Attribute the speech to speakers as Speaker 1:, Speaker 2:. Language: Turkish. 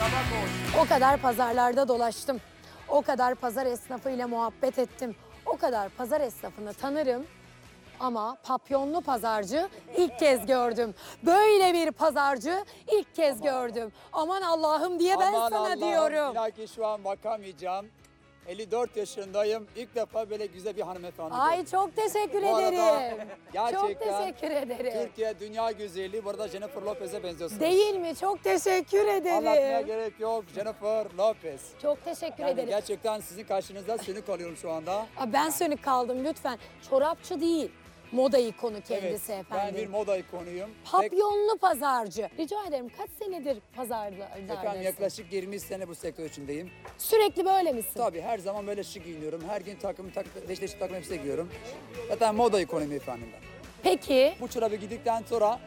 Speaker 1: O kadar pazarlarda dolaştım. O kadar pazar esnafıyla muhabbet ettim. O kadar pazar esnafını tanırım. Ama papyonlu pazarcı ilk kez gördüm. Böyle bir pazarcı ilk kez gördüm. Aman Allah'ım diye ben
Speaker 2: Aman
Speaker 1: sana
Speaker 2: Allah'ım,
Speaker 1: diyorum.
Speaker 2: inan ki şu an bakamayacağım. 54 yaşındayım. İlk defa böyle güzel bir hanımefendi
Speaker 1: Ay
Speaker 2: gördüm.
Speaker 1: çok teşekkür
Speaker 2: Bu arada
Speaker 1: ederim. Çok
Speaker 2: gerçekten
Speaker 1: teşekkür ederim.
Speaker 2: Türkiye dünya güzeli. Bu arada Jennifer Lopez'e benziyorsunuz.
Speaker 1: Değil mi? Çok teşekkür
Speaker 2: Anlatmaya
Speaker 1: ederim.
Speaker 2: gerek yok. Jennifer Lopez.
Speaker 1: Çok teşekkür
Speaker 2: Yani
Speaker 1: ederim.
Speaker 2: gerçekten sizin karşınızda sönük kalıyorum şu anda.
Speaker 1: Aa, ben sönük kaldım lütfen. Çorapçı değil. Moda ikonu kendisi
Speaker 2: Evet,
Speaker 1: efendim.
Speaker 2: ben bir moda ikonuyum.
Speaker 1: Papyonlu pazarcı. Rica ederim kaç senedir pazarlardasın?
Speaker 2: Efendim yaklaşık 20 sene bu sektör içindeyim.
Speaker 1: Sürekli böyle misin?
Speaker 2: Tabii her zaman böyle şık giyiniyorum. Her gün değişik takım elbise giyiyorum. Zaten moda ikonuyum efendim ben.
Speaker 1: Peki
Speaker 2: Bu çorabı giydikten sonra